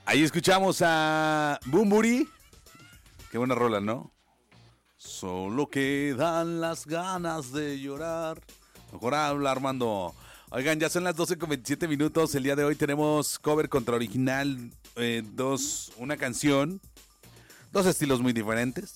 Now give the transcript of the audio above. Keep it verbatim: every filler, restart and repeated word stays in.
Ahí escuchamos a Bumburi. Qué buena rola, ¿no? Solo quedan las ganas de llorar. Mejor habla, Armando. Oigan, ya son las doce con veintisiete minutos. El día de hoy tenemos cover contra original. Eh, dos, una canción. Dos estilos muy diferentes.